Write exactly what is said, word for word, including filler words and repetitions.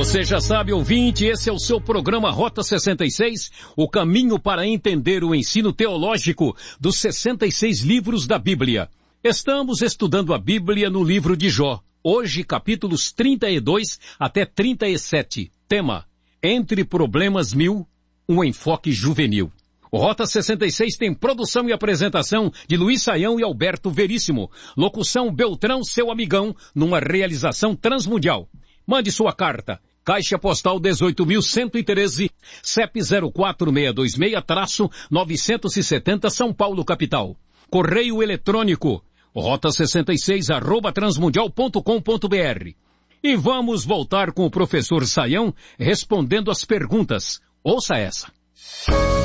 Você já sabe, ouvinte, esse é o seu programa Rota sessenta e seis, o caminho para entender o ensino teológico dos sessenta e seis livros da Bíblia. Estamos estudando a Bíblia no livro de Jó. Hoje, capítulos trinta e dois até trinta e sete. Tema: Entre Problemas Mil, um enfoque juvenil. O Rota sessenta e seis tem produção e apresentação de Luiz Saião e Alberto Veríssimo. Locução Beltrão, seu amigão, numa realização transmundial. Mande sua carta. Caixa Postal dezoito mil cento e treze, C E P zero quatro seis dois seis, novecentos e setenta, São Paulo, capital. Correio eletrônico, rota sessenta e seis, arroba transmundial ponto com ponto br. E vamos voltar com o professor Saião respondendo as perguntas. Ouça essa.